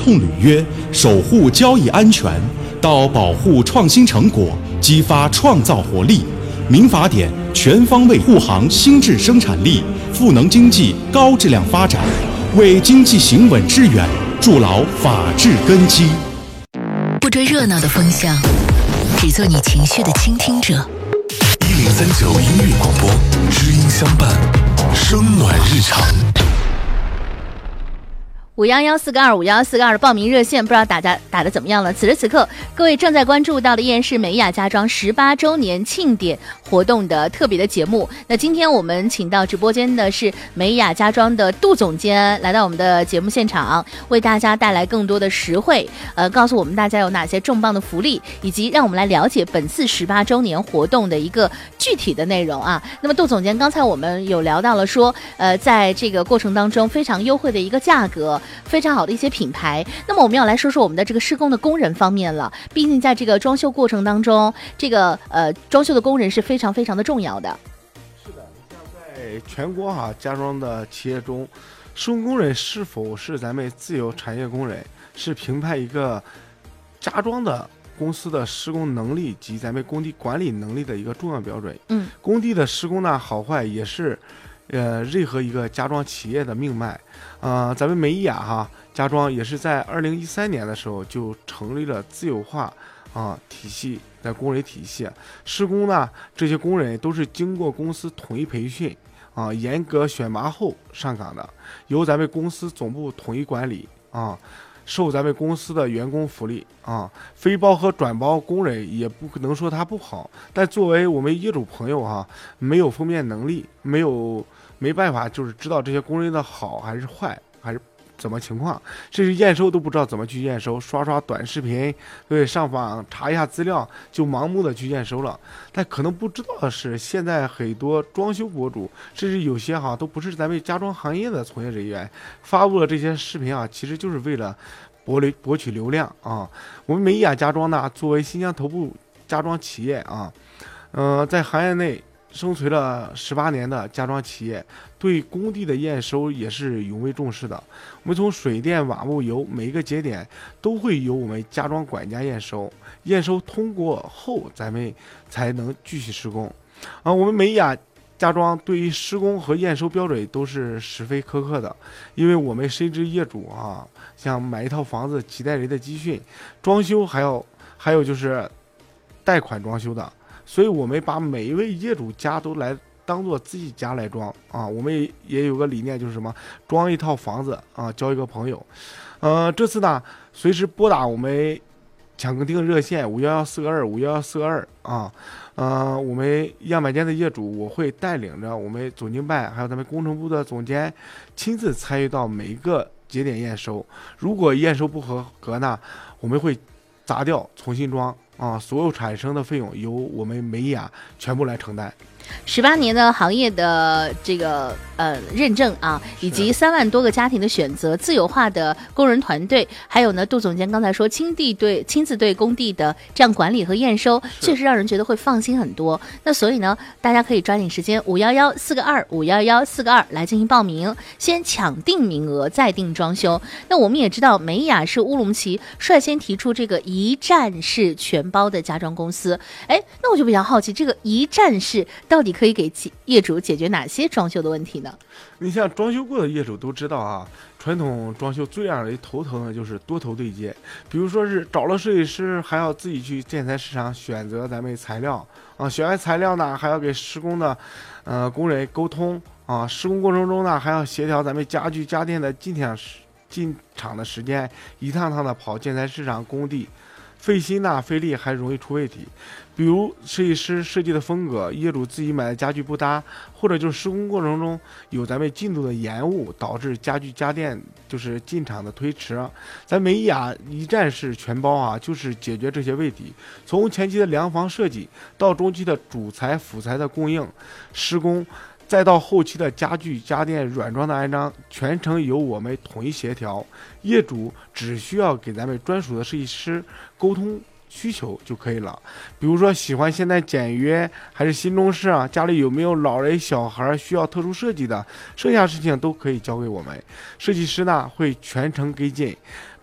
痛履约，守护交易安全，到保护创新成果，激发创造活力。民法典全方位护航新质生产力，赋能经济高质量发展，为经济行稳致远筑牢法治根基。 不追热闹的风向，只做你情绪的倾听者。 1039音乐广播，知音相伴，声暖日常。 511-422-511-422的报名热线，不知道大家打得怎么样了？此时此刻，各位正在关注到的依然是美雅家装18周年庆典活动的特别的节目。那今天我们请到直播间的是美雅家装的杜总监来到我们的节目现场，为大家带来更多的实惠，告诉我们大家有哪些重磅的福利，以及让我们来了解本次18周年活动的一个具体的内容啊。那么杜总监，刚才我们有聊到了说，在这个过程当中非常优惠的一个价格，非常好的一些品牌。那么我们要来说说我们的这个施工的工人方面了，毕竟在这个装修过程当中，这个装修的工人是非常非常的重要的。 是的，像在全国家装的企业中，施工工人是否是咱们自有产业工人，是评判一个家装的公司的施工能力及咱们工地管理能力的一个重要标准。工地的施工呢好坏也是任何一个家装企业的命脉。咱们美雅家装也是在2013年的时候就成立了自有化体系的工人体系。施工呢，这些工人都是经过公司统一培训严格选拔后上岗的，由咱们公司总部统一管理受咱们公司的员工福利非包和转包工人也不能说他不好，但作为我们业主朋友没有分辨能力，没办法就是知道这些工人的好还是坏还是怎么情况，甚至验收都不知道怎么去验收，刷短视频，对，上网查一下资料就盲目的去验收了。但可能不知道的是，现在很多装修博主，甚至有些都不是咱们家装行业的从业人员，发布了这些视频其实就是为了博取流量我们美雅家装呢，作为新疆头部家装企业在行业内生存了18年的家装企业，对工地的验收也是永为重视的。我们从水电瓦木油每一个节点都会由我们家装管家验收，验收通过后咱们才能继续施工我们美雅家装对于施工和验收标准都是十分苛刻的，因为我们深知业主像买一套房子几代人的积蓄，装修还有就是贷款装修的，所以我们把每一位业主家都来当做自己家来装我们也有个理念，就是什么，装一套房子交一个朋友。这次呢，随时拨打我们抢更订热线511-422-511-422我们样板间的业主，我会带领着我们总经办还有咱们工程部的总监亲自参与到每一个节点验收。如果验收不合格呢，我们会砸掉重新装所有产生的费用由我们美雅全部来承担。 18年的行业的这个认证以及3万多个家庭的选择，自有化的工人团队，还有呢，杜总监刚才说亲自对工地的这样管理和验收，确实让人觉得会放心很多。那所以呢，大家可以抓紧时间511-422-511-422来进行报名，先抢定名额，再定装修。那我们也知道，美雅是乌鲁木齐率先提出这个一站式全包的家装公司。那我就比较好奇，这个一站式到底可以给业主解决哪些装修的问题呢？ 你像装修过的业主都知道传统装修最让人头疼的就是多头对接，比如说是找了设计师，还要自己去建材市场选择咱们材料选完材料呢，还要给施工的工人沟通施工过程中呢，还要协调咱们家具家电的进场的时间，一趟趟的跑建材市场工地，费心费力，还容易出问题。比如设计师设计的风格，业主自己买的家具不搭，或者就是施工过程中有咱们进度的延误，导致家具家电就是进场的推迟。咱美雅一站式全包就是解决这些问题，从前期的量房设计到中期的主材辅材的供应施工，再到后期的家具家电软装的安装，全程由我们统一协调，业主只需要给咱们专属的设计师沟通需求就可以了。比如说喜欢现在简约还是新中式家里有没有老人小孩需要特殊设计的，剩下事情都可以交给我们设计师呢，会全程跟进，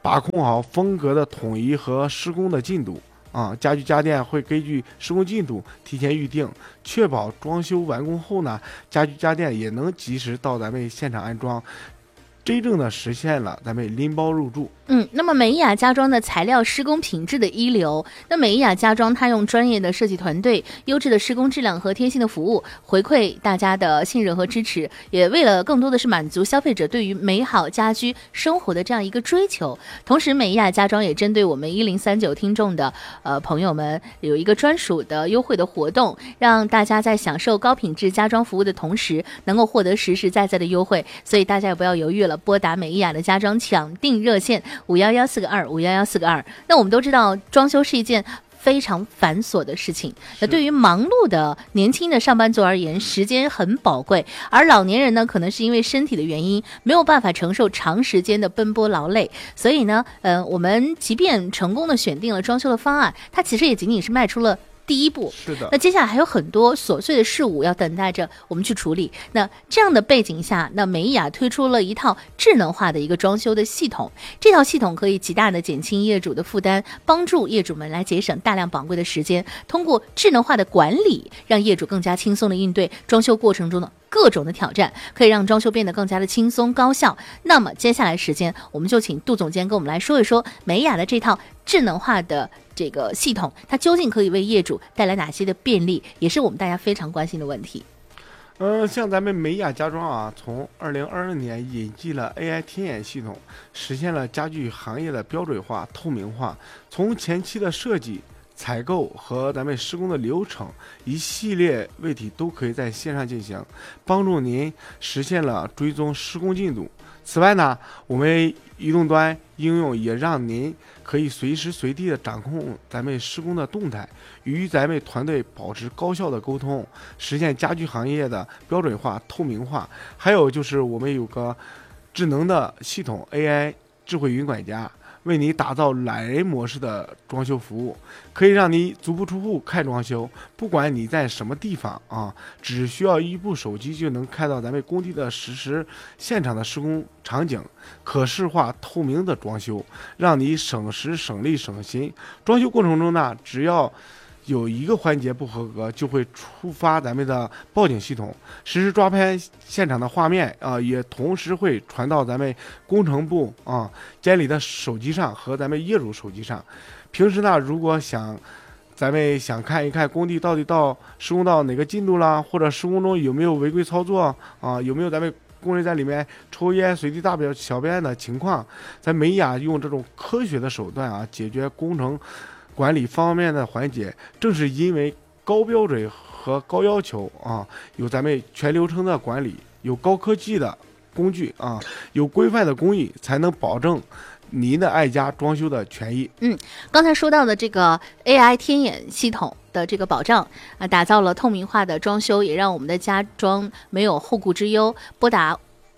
把控好风格的统一和施工的进度。家具家电会根据施工进度提前预定，确保装修完工后呢，家具家电也能及时到咱们现场安装，真正的实现了咱们拎包入住。 那么美雅家装的材料施工品质的一流，那美雅家装它用专业的设计团队、优质的施工质量和贴心的服务，回馈大家的信任和支持，也为了更多的是满足消费者对于美好家居生活的这样一个追求。同时，美雅家装也针对我们1039听众的朋友们有一个专属的优惠的活动，让大家在享受高品质家装服务的同时，能够获得实实在在的优惠。所以大家也不要犹豫了，拨打美雅的家装抢订热线511-422-511-422。那我们都知道，装修是一件非常繁琐的事情。那对于忙碌的年轻的上班族而言，时间很宝贵，而老年人呢，可能是因为身体的原因，没有办法承受长时间的奔波劳累。所以呢，我们即便成功的选定了装修的方案，它其实也仅仅是迈出了第一步。 是的， 那接下来还有很多琐碎的事物要等待着我们去处理。那这样的背景下，那美雅推出了一套智能化的一个装修的系统，这套系统可以极大的减轻业主的负担，帮助业主们来节省大量宝贵的时间，通过智能化的管理，让业主更加轻松的应对装修过程中的各种的挑战，可以让装修变得更加的轻松高效。那么接下来时间，我们就请杜总监跟我们来说一说美雅的这套智能化的这个系统，它究竟可以为业主带来哪些的便利，也是我们大家非常关心的问题。 像咱们美雅家装从2022年引进了 AI 天眼系统，实现了家具行业的标准化、透明化。从前期的设计、采购和咱们施工的流程，一系列问题都可以在线上进行，帮助您实现了追踪施工进度。此外呢，我们移动端应用也让您可以随时随地的掌控咱们施工的动态，与咱们团队保持高效的沟通，实现家居行业的标准化、透明化。还有就是我们有个智能的系统 AI 智慧云管家，为你打造懒人模式的装修服务，可以让你足不出户看装修，不管你在什么地方只需要一部手机就能看到咱们工地的实时现场的施工场景，可视化透明的装修，让你省时省力省心。装修过程中呢，只要有一个环节不合格，就会触发咱们的报警系统，实时抓拍现场的画面也同时会传到咱们工程部监理的手机上和咱们业主手机上。平时呢，如果咱们想看一看工地到底施工到哪个进度了，或者施工中有没有违规操作有没有咱们工人在里面抽烟、随地大便、小便的情况，咱美雅用这种科学的手段解决工程管理方面的环节。正是因为高标准和高要求有咱们全流程的管理，有高科技的工具有规范的工艺，才能保证您的爱家装修的权益。 刚才说到的这个 AI 天眼系统的这个保障打造了透明化的装修，也让我们的家装没有后顾之忧。拨打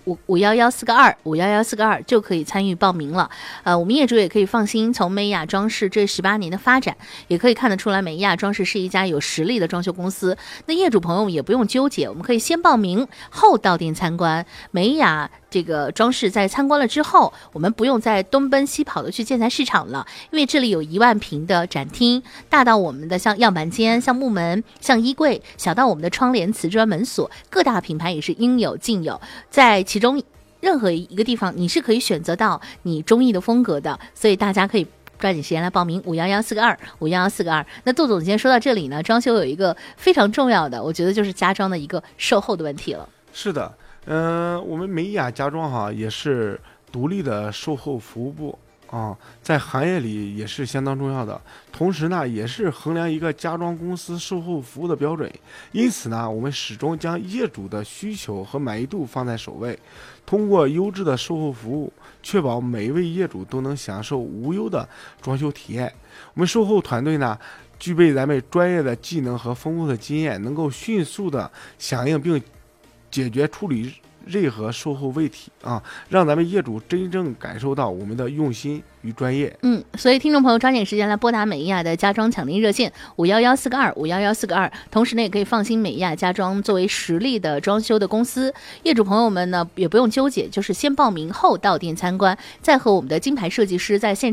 511-422-511-422就可以参与报名了。我们业主也可以放心，从美雅装饰这18年的发展，也可以看得出来，美雅装饰是一家有实力的装修公司。那业主朋友也不用纠结，我们可以先报名后到店参观。美雅这个装饰在参观了之后，我们不用再东奔西跑的去建材市场了，因为这里有1万平的展厅，大到我们的像样板间、像木门、像衣柜，小到我们的窗帘、瓷砖、门锁，各大品牌也是应有尽有。在其中任何一个地方，你是可以选择到你中意的风格的，所以大家可以抓紧时间来报名511-422-511-422。那杜总监说到这里呢，装修有一个非常重要的，我觉得就是家装的一个售后的问题了。 是的，我们美雅家装也是独立的售后服务部在行业里也是相当重要的，同时呢也是衡量一个家装公司售后服务的标准。因此呢，我们始终将业主的需求和满意度放在首位，通过优质的售后服务，确保每一位业主都能享受无忧的装修体验。我们售后团队呢，具备咱们专业的技能和丰富的经验，能够迅速的响应并解决处理任何售后问题啊，让咱们业主真正感受到我们的用心与专业。 所以听众朋友抓紧时间来拨打美亚的家装抢订热线511-422-511-422，同时呢也可以放心，美亚家装作为实力的装修的公司，业主朋友们呢也不用纠结，就是先报名后到店参观，再和我们的金牌设计师在现